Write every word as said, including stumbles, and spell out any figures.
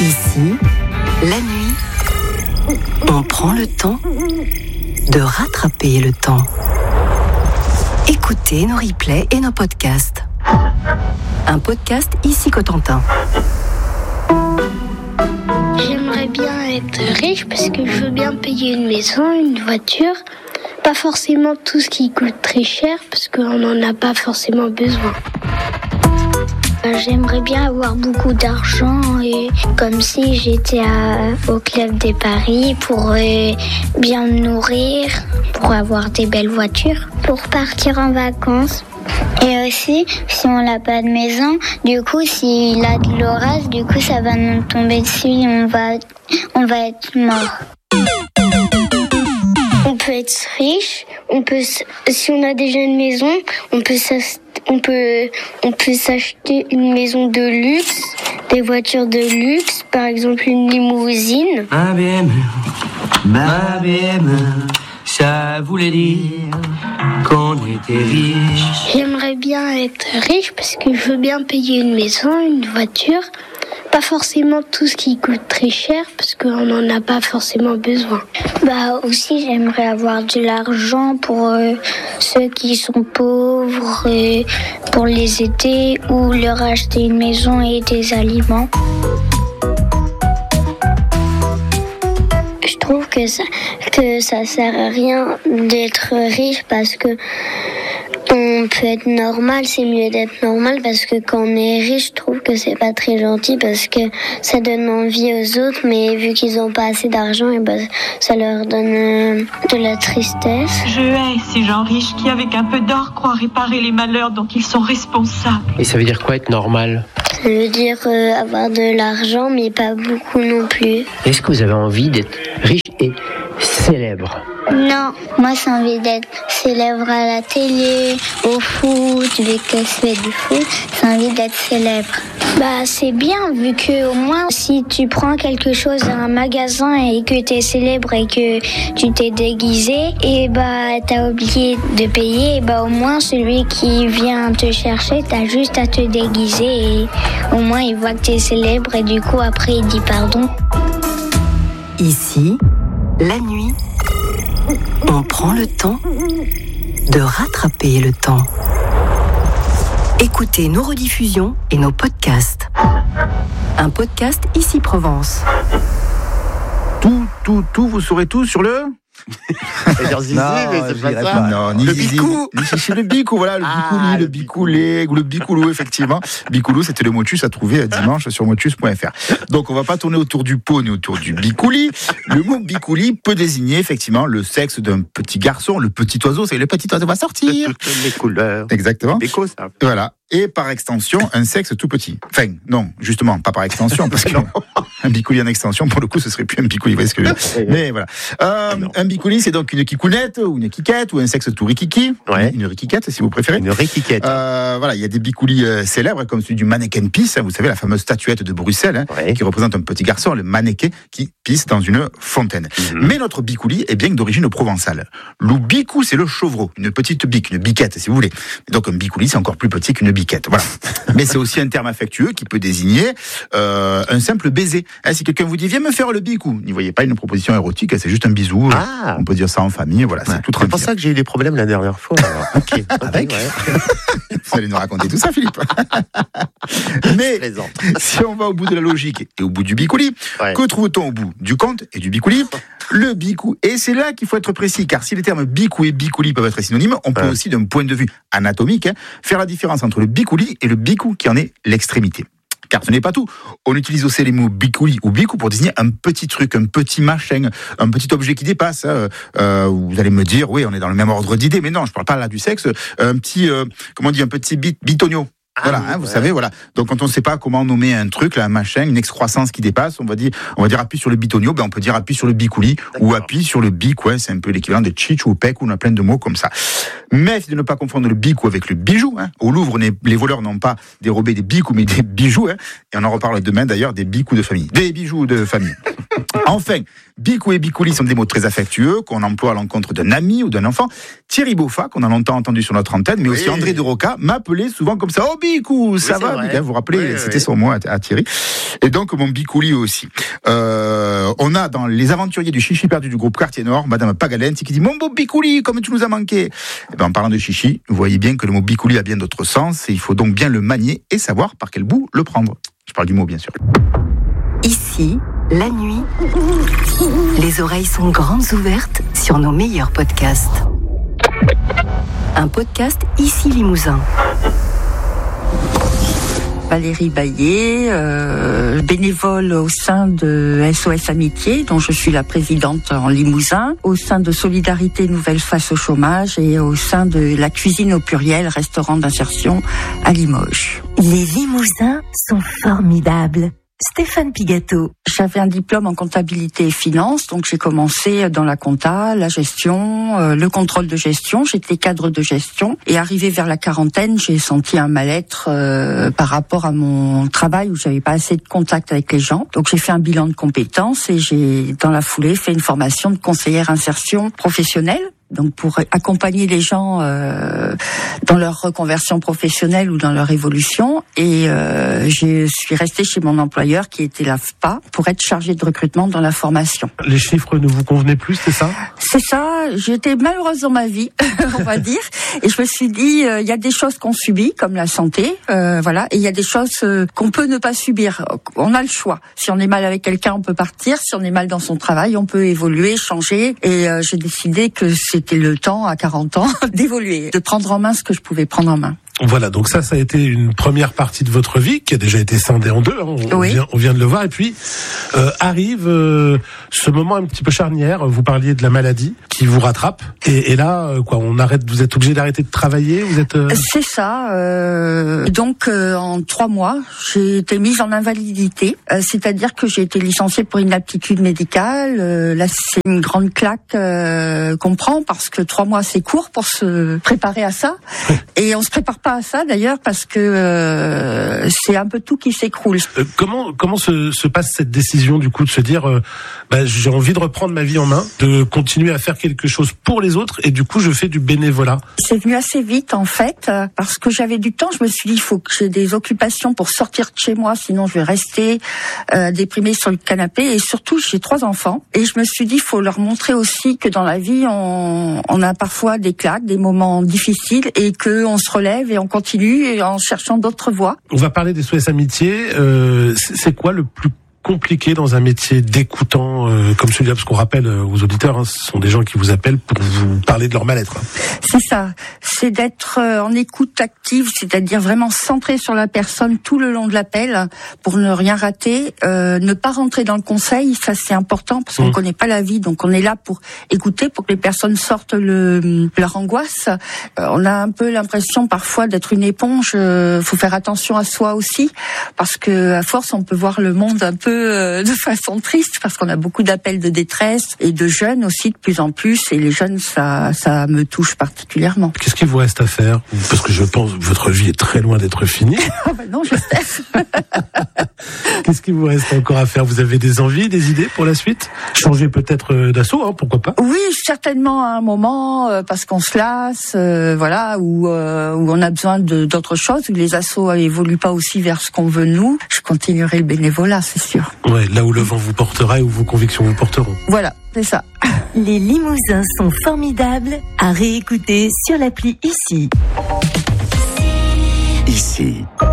Ici, la nuit, on prend le temps de rattraper le temps. Écoutez nos replays et nos podcasts. Un podcast Ici Cotentin. J'aimerais bien être riche parce que je veux bien payer une maison, une voiture. Pas forcément tout ce qui coûte très cher parce qu'on n'en a pas forcément besoin. J'aimerais bien avoir beaucoup d'argent et comme si j'étais à, au club des paris pour euh, bien me nourrir, pour avoir des belles voitures, pour partir en vacances. Et aussi, si on n'a pas de maison, du coup, s'il a de l'orage, du coup, ça va nous tomber dessus et on va, on va être mort. On peut être riche, on peut, si on a déjà une maison, on peut s'acheter. On peut, on peut s'acheter une maison de luxe, des voitures de luxe, par exemple une limousine. Ma B M, ma B M, ça voulait dire qu'on était riche. J'aimerais bien être riche parce que je veux bien payer une maison, une voiture. Pas forcément tout ce qui coûte très cher parce qu'on n'en a pas forcément besoin. Bah aussi j'aimerais avoir de l'argent pour euh, ceux qui sont pauvres, euh, pour les aider ou leur acheter une maison et des aliments. Je trouve que ça, que ça sert à rien d'être riche parce que on peut être normal, c'est mieux d'être normal parce que quand on est riche, je trouve que c'est pas très gentil parce que ça donne envie aux autres, mais vu qu'ils ont pas assez d'argent, et ben ça leur donne euh, de la tristesse. Je hais ces gens riches qui, avec un peu d'or, croient réparer les malheurs dont ils sont responsables. Et ça veut dire quoi être normal ? Ça veut dire euh, avoir de l'argent, mais pas beaucoup non plus. Est-ce que vous avez envie d'être riche et célèbre ? Non, moi j'ai envie d'être célèbre à la télé, au foot, vu que je fais du foot, j'ai envie d'être célèbre. Bah c'est bien, vu que au moins si tu prends quelque chose dans un magasin et que t'es célèbre et que tu t'es déguisé, et bah t'as oublié de payer, et bah au moins celui qui vient te chercher, t'as juste à te déguiser et au moins il voit que t'es célèbre et du coup après il dit pardon. Ici, la nuit, on prend le temps de rattraper le temps. Écoutez nos rediffusions et nos podcasts. Un podcast Ici Provence. Tout, tout, tout, vous saurez tout sur le... dire zizi, mais c'est pas ça. Pas. Non, ni le zizi, bicou. Ni chichi, le bicou, voilà, le Ah, bicouli, le le bicoulé, ou le bicoulou, effectivement. Bicoulou, c'était le motus à trouver dimanche sur motus point f r. Donc, on va pas tourner autour du pot ni autour du bicouli. Le mot bicouli peut désigner, effectivement, le sexe d'un petit garçon, le petit oiseau, c'est le petit oiseau va sortir. De toutes les couleurs. Exactement. Béco, ça. Voilà. Et par extension, un sexe tout petit. Enfin, non, justement, pas par extension, parce que un bicouli en extension, pour le coup, ce serait plus un bicouli, vous voyez ce que je veux dire. Mais voilà. Euh, un bicouli, c'est donc une kikounette, ou une kikette, ou un sexe tout rikiki. Ouais. Une riquiquette, si vous préférez. Une riquiquette. Euh, voilà, il y a des bicoulis euh, célèbres, comme celui du mannequin pisse, hein, vous savez, la fameuse statuette de Bruxelles, hein, Ouais. qui représente un petit garçon, le mannequin, qui pisse dans une fontaine. Mhm. Mais notre bicouli est bien d'origine provençale. Le bicou, c'est le chevreau, une petite bique, une biquette, si vous voulez. Donc un bicouli, c'est encore plus petit qu'une biquette. Voilà. Mais c'est aussi un terme affectueux qui peut désigner euh, un simple baiser. Hein, si quelqu'un vous dit, viens me faire le bicou, n'y voyez pas une proposition érotique, c'est juste un bisou. Ah. On peut dire ça en famille, voilà, Ouais. c'est tout C'est pour tranquille. ça que j'ai eu des problèmes la dernière fois. alors. Ok. Avec Ouais. Vous allez nous raconter tout ça, Philippe. Mais Plaisante. si on va au bout de la logique et au bout du bicouli, Ouais. que trouve-t-on au bout du compte et du bicouli? Le bicou. Et c'est là qu'il faut être précis, car si les termes bicou et bicouli peuvent être synonymes, on peut Ouais. aussi, d'un point de vue anatomique, hein, faire la différence entre le bicouli et le bicou qui en est l'extrémité. Car ce n'est pas tout. On utilise aussi les mots bicouli ou bicou pour désigner un petit truc, un petit machin, un petit objet qui dépasse. Hein. Euh, vous allez me dire, oui, on est dans le même ordre d'idées, mais non, je parle pas là du sexe. Un petit, euh, comment on dit, un petit bit, bitonio. Ah Voilà, oui, hein, vous ouais. savez, voilà. Donc quand on ne sait pas comment nommer un truc, là, un machin, une excroissance qui dépasse, on va dire, on va dire appuie sur le bitonio, ben on peut dire appuie sur le bicouli ou appuie sur le bic, ouais, c'est un peu l'équivalent de chich ou pec, ou on a plein de mots comme ça. Mais de ne pas confondre le bicou avec le bijou. Hein. Au Louvre, les voleurs n'ont pas dérobé des bicoux, mais des bijoux. Hein. Et on en reparle demain d'ailleurs des bicoux de famille, des bijoux de famille. Enfin, bicou et bicouli sont des mots très affectueux qu'on emploie à l'encontre d'un ami ou d'un enfant. Thierry Boffa, qu'on a longtemps entendu sur notre antenne, mais oui. aussi André de Roca, m'appelait souvent comme ça. Oh bicou, ça oui, va vrai. Vous vous rappelez, oui, c'était oui. son mot à, à Thierry. Et donc mon bicouli aussi. Euh, on a dans Les Aventuriers du Chichi perdu du groupe Quartier Nord, Madame Pagalenti qui dit mon beau bicouli, comme tu nous as manqué. Et ben, en parlant de chichi, vous voyez bien que le mot bicouli a bien d'autres sens et il faut donc bien le manier et savoir par quel bout le prendre. Je parle du mot bien sûr. Ici, la nuit, les oreilles sont grandes ouvertes sur nos meilleurs podcasts. Un podcast Ici Limousin. Valérie Baillet, euh, bénévole au sein de S O S Amitié, dont je suis la présidente en Limousin, au sein de Solidarité Nouvelle Face au Chômage et au sein de la Cuisine au Pluriel, restaurant d'insertion à Limoges. Les Limousins sont formidables. Stéphane Pigato. J'avais un diplôme en comptabilité et finance, donc j'ai commencé dans la compta, la gestion, euh, le contrôle de gestion. J'étais cadre de gestion et arrivé vers la quarantaine, j'ai senti un mal-être euh, par rapport à mon travail où j'avais pas assez de contact avec les gens. Donc j'ai fait un bilan de compétences et j'ai dans la foulée fait une formation de conseillère insertion professionnelle. Donc pour accompagner les gens euh, dans leur reconversion professionnelle ou dans leur évolution. Et euh, je suis restée chez mon employeur qui était l'A F P A pour être chargée de recrutement dans la formation. Les chiffres ne vous convenaient plus, c'est ça ? C'est ça. J'étais malheureuse dans ma vie, on va dire. Et je me suis dit, il euh, y a des choses qu'on subit, comme la santé, euh, voilà. Et il y a des choses euh, qu'on peut ne pas subir. On a le choix. Si on est mal avec quelqu'un, on peut partir. Si on est mal dans son travail, on peut évoluer, changer. Et euh, j'ai décidé que c'est C'était le temps, à quarante ans, d'évoluer, de prendre en main ce que je pouvais prendre en main. Voilà, donc ça, ça a été une première partie de votre vie qui a déjà été scindée en deux. Hein, on, oui. vient, on vient de le voir. Et puis euh, arrive euh, ce moment un petit peu charnière. Vous parliez de la maladie qui vous rattrape. Et, et là, euh, quoi, on arrête. Vous êtes obligé d'arrêter de travailler. Vous êtes. Euh... C'est ça. Euh, donc euh, en trois mois, j'ai été mise en invalidité. Euh, c'est-à-dire que j'ai été licenciée pour inaptitude médicale. Euh, là, c'est une grande claque euh, qu'on prend parce que trois mois c'est court pour se préparer à ça. Oui. Et on se prépare pas à ça d'ailleurs parce que euh, c'est un peu tout qui s'écroule. Euh, comment comment se, se passe cette décision du coup de se dire euh, bah, j'ai envie de reprendre ma vie en main, de continuer à faire quelque chose pour les autres et du coup je fais du bénévolat. C'est venu assez vite en fait parce que j'avais du temps. Je me suis dit il faut que j'ai des occupations pour sortir de chez moi, sinon je vais rester euh, déprimée sur le canapé. Et surtout j'ai trois enfants et je me suis dit il faut leur montrer aussi que dans la vie on, on a parfois des claques, des moments difficiles et que on se relève et on continue en cherchant d'autres voies. On va parler des S O S Amitié. Euh, c'est quoi le plus compliqué dans un métier d'écoutant euh, comme celui-là, parce qu'on rappelle euh, aux auditeurs, hein, ce sont des gens qui vous appellent pour vous parler de leur mal-être. C'est ça, c'est d'être euh, en écoute active, c'est-à-dire vraiment centré sur la personne tout le long de l'appel pour ne rien rater, euh, ne pas rentrer dans le conseil, ça c'est important parce qu'on mmh. connaît pas la vie, donc on est là pour écouter, pour que les personnes sortent le, leur angoisse. Euh, on a un peu l'impression parfois d'être une éponge, euh, faut faire attention à soi aussi, parce que à force on peut voir le monde un peu de façon triste parce qu'on a beaucoup d'appels de détresse et de jeunes aussi de plus en plus et les jeunes ça ça me touche particulièrement. Qu'est-ce qu'il vous reste à faire ? Parce que je pense que votre vie est très loin d'être finie. Oh ben non, j'espère. Qu'est-ce qu'il vous reste encore à faire ? Vous avez des envies, des idées pour la suite ? Changer peut-être d'assaut, hein, pourquoi pas ? Oui, certainement à un moment euh, parce qu'on se lasse, euh, voilà, où euh, où on a besoin de d'autres choses, où les assos évoluent pas aussi vers ce qu'on veut nous. Je continuerai le bénévolat, c'est sûr. Ouais, là où le vent vous portera et où vos convictions vous porteront. Voilà, c'est ça. Les Limousins sont formidables à réécouter sur l'appli Ici. Ici.